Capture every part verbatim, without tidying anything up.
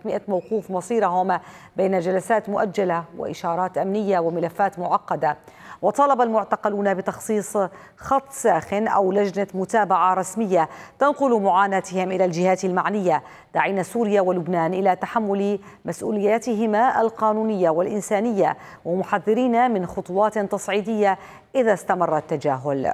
وثلاثمئة موقوف مصيرهم بين جلسات مؤجلة وإشارات أمنية وملفات معقدة. وطالب المعتقلون بتخصيص خط ساخن أو لجنة متابعة رسمية تنقل معاناتهم إلى الجهات المعنية، داعين سوريا ولبنان إلى تحمل مسؤولياتهما القانونية والإنسانية، ومحذرين من خطوات تصعيدية إذا استمر التجاهل.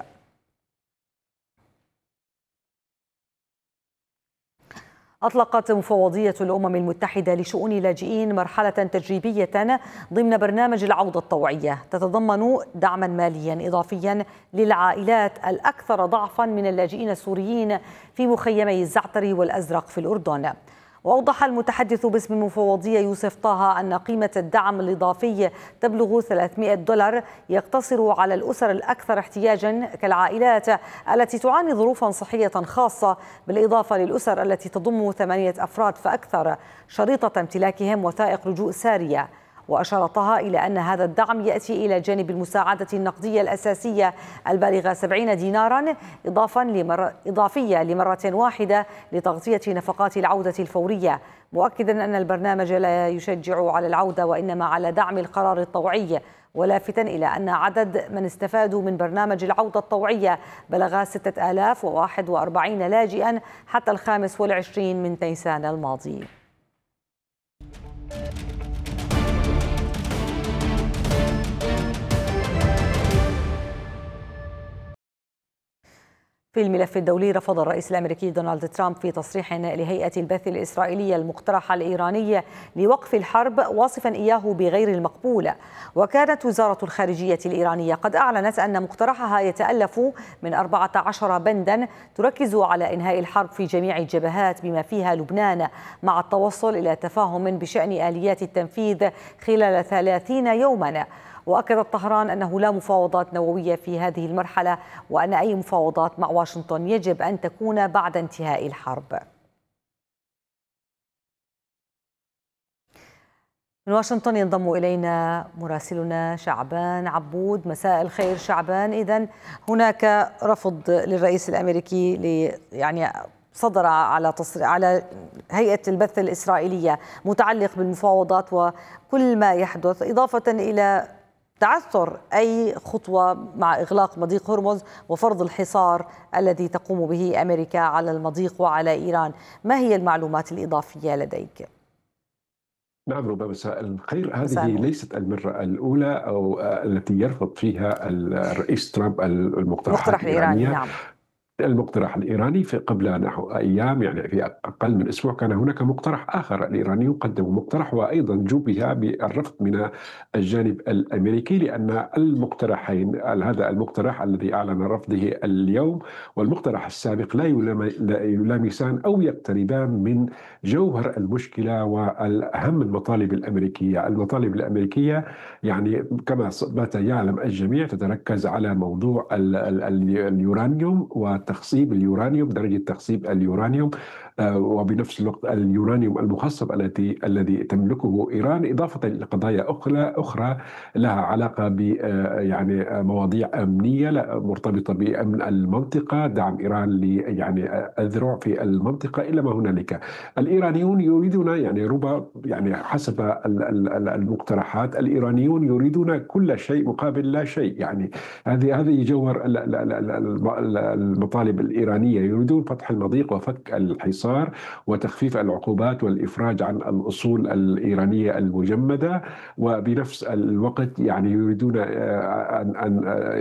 أطلقت مفوضية الأمم المتحدة لشؤون اللاجئين مرحلة تجريبية ضمن برنامج العودة الطوعية تتضمن دعما ماليا إضافيا للعائلات الأكثر ضعفا من اللاجئين السوريين في مخيمي الزعتر والأزرق في الأردن. وأوضح المتحدث باسم المفوضية يوسف طه أن قيمة الدعم الإضافي تبلغ ثلاثمئة دولار، يقتصر على الأسر الأكثر احتياجا كالعائلات التي تعاني ظروفا صحية خاصة، بالإضافة للأسر التي تضم ثمانية أفراد فأكثر شريطة امتلاكهم وثائق لجوء سارية. وأشار طه إلى أن هذا الدعم يأتي إلى جانب المساعدة النقدية الأساسية البالغة سبعين دينارا إضافا لمر... إضافية لمرة واحدة لتغطية نفقات العودة الفورية، مؤكدا أن البرنامج لا يشجع على العودة وإنما على دعم القرار الطوعي، ولافتا إلى أن عدد من استفادوا من برنامج العودة الطوعية بلغ ستة آلاف وواحد وأربعين لاجئا حتى الخامس والعشرين من نيسان الماضي. في الملف الدولي، رفض الرئيس الأمريكي دونالد ترامب في تصريح لهيئة البث الإسرائيلية المقترح الإيراني لوقف الحرب، واصفا إياه بغير المقبول. وكانت وزارة الخارجية الإيرانية قد أعلنت أن مقترحها يتألف من أربعة عشر بندا تركز على إنهاء الحرب في جميع الجبهات بما فيها لبنان، مع التوصل إلى تفاهم بشأن آليات التنفيذ خلال ثلاثين يوما. وأكدت طهران أنه لا مفاوضات نووية في هذه المرحلة، وأن أي مفاوضات مع واشنطن يجب أن تكون بعد انتهاء الحرب. من واشنطن ينضم إلينا مراسلنا شعبان عبود. مساء الخير شعبان. إذن هناك رفض للرئيس الأمريكي ل يعني صدر على تصريح على هيئة البث الإسرائيلية متعلق بالمفاوضات وكل ما يحدث، إضافة إلى تعثر أي خطوة مع إغلاق مضيق هرمز وفرض الحصار الذي تقوم به أمريكا على المضيق وعلى إيران. ما هي المعلومات الإضافية لديك؟ نعم ربما، مساء الخير. هذه ليست المرة الأولى أو التي يرفض فيها الرئيس ترامب المقترحات الإيرانية. نعم. المقترح الإيراني في قبل نحو أيام، يعني في أقل من أسبوع، كان هناك مقترح آخر الإيراني قدم مقترح وأيضا جوبها بالرفض من الجانب الأمريكي، لأن المقترحين، هذا المقترح الذي أعلن رفضه اليوم والمقترح السابق، لا يلامسان أو يقتربان من جوهر المشكلة والأهم المطالب الأمريكية. المطالب الأمريكية يعني كما بات يعلم الجميع تتركز على موضوع اليورانيوم وتخصيب اليورانيوم، درجة تخصيب اليورانيوم، وبنفس الوقت اليورانيوم المخصب الذي الذي تملكه إيران، إضافة لقضايا أخرى أخرى لها علاقة ب يعني مواضيع أمنية مرتبطة بأمن المنطقة، دعم إيران ل يعني أذرع في المنطقة إلى ما هنالك. الإيرانيون يريدون يعني ربما يعني حسب المقترحات الإيرانيون يريدون كل شيء مقابل لا شيء. يعني هذه هذه جوهر المطالب الإيرانية، يريدون فتح المضيق وفك الحصار وتخفيف العقوبات والإفراج عن الأصول الإيرانية المجمدة، وبنفس الوقت يعني يريدون أن أن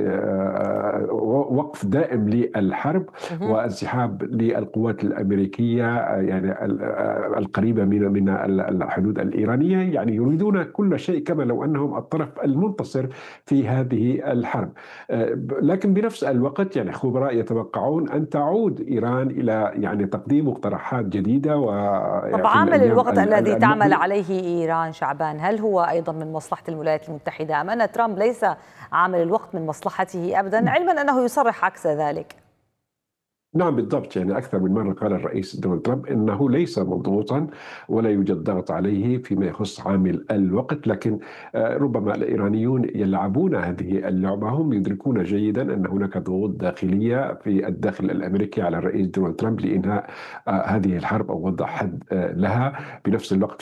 وقف دائم للحرب وانسحاب للقوات الأمريكية يعني القريبة من من الحدود الإيرانية. يعني يريدون كل شيء كما لو أنهم الطرف المنتصر في هذه الحرب. لكن بنفس الوقت يعني خبراء يتوقعون أن تعود إيران إلى يعني تقديم مقترحات جديدة. و طب عامل الوقت الذي تعمل عليه إيران شعبان، هل هو أيضا من مصلحة الولايات المتحدة أم أن ترامب ليس عامل الوقت من مصلحته أبدا، علما أنه يصرح عكس ذلك؟ نعم بالضبط، يعني أكثر من مرة قال الرئيس دونالد ترامب إنه ليس مضغوطا ولا يوجد ضغط عليه فيما يخص عامل الوقت، لكن ربما الإيرانيون يلعبون هذه اللعبة. هم يدركون جيدا أن هناك ضغوط داخلية في الداخل الأمريكي على الرئيس دونالد ترامب لإنهاء هذه الحرب أو وضع حد لها. بنفس الوقت